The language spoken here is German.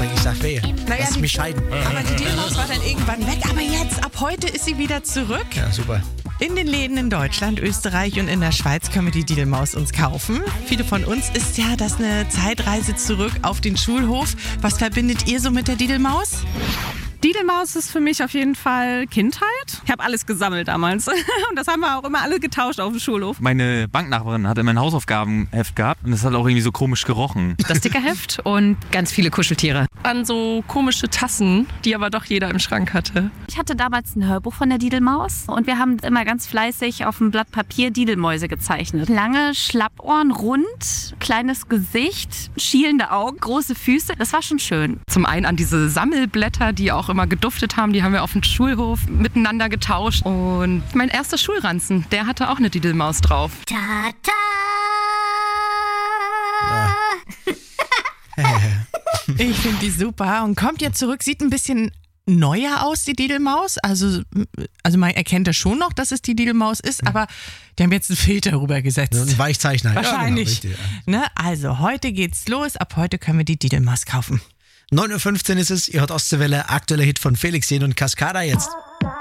anstrengend, ich sag weh. Lass mich scheiden. Aber die Diddlemaus war dann irgendwann weg. Aber jetzt, ab heute ist sie wieder zurück. Ja, super. In den Läden in Deutschland, Österreich und in der Schweiz können wir die Diddlemaus uns kaufen. Viele von uns ist ja das eine Zeitreise zurück auf den Schulhof. Was verbindet ihr so mit der Diddlemaus? Diddlemaus ist für mich auf jeden Fall Kindheit. Ich habe alles gesammelt damals und das haben wir auch immer alle getauscht auf dem Schulhof. Meine Banknachbarin hatte immer ein Hausaufgabenheft gehabt und das hat auch irgendwie so komisch gerochen. Das Stickerheft und ganz viele Kuscheltiere. An so komische Tassen, die aber doch jeder im Schrank hatte. Ich hatte damals ein Hörbuch von der Diddlemaus und wir haben immer ganz fleißig auf dem Blatt Papier Diddlmäuse gezeichnet. Lange Schlappohren, rund, kleines Gesicht, schielende Augen, große Füße. Das war schon schön. Zum einen an diese Sammelblätter, die auch immer geduftet haben, die haben wir auf dem Schulhof miteinander getauscht. Und mein erster Schulranzen, der hatte auch eine Diddlemaus drauf. Ta-ta! Ich finde die super und kommt jetzt zurück, sieht ein bisschen neuer aus, die Diddlemaus. Also man erkennt das schon noch, dass es die Diddlemaus ist, aber die haben jetzt einen Filter rüber gesetzt. Ein Weichzeichner. Wahrscheinlich. Ja, genau, richtig, ja. Ne? Also heute geht's los, ab heute können wir die Diddlemaus kaufen. 9.15 Uhr ist es, ihr hört Ostseewelle, aktueller Hit von Felix Jähn und Cascada jetzt.